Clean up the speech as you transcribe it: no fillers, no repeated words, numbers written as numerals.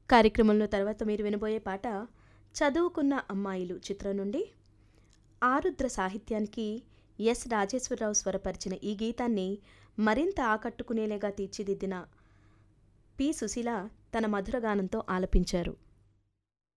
కార్యక్రమంలో తర్వాత మీరు వినబోయే పాట 'చదువుకున్న అమ్మాయిలు' చిత్రం నుండి ఆరుద్ర సాహిత్యానికి ఎస్ రాజేశ్వరరావు స్వరపరిచిన ఈ గీతాన్ని మరింత ఆకట్టుకునేలాగా తీర్చిదిద్దిన పి సుశీల తన మధుర గానంతో ఆలపించారు.